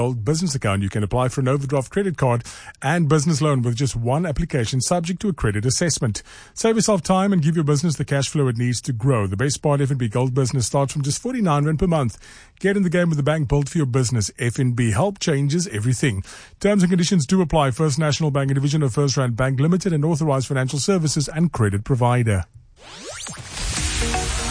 business account. You can apply for an overdraft credit card and business loan with just one application, subject to a credit assessment. Save yourself time and give your business the cash flow it needs to grow. The best part, FNB Gold Business, starts from just 49 Rand per month. Get in the game with the bank built for your business. FNB, help changes everything. Terms and conditions do apply. First National Bank, a division of First Rand Bank Limited, and authorized financial services and credit provider.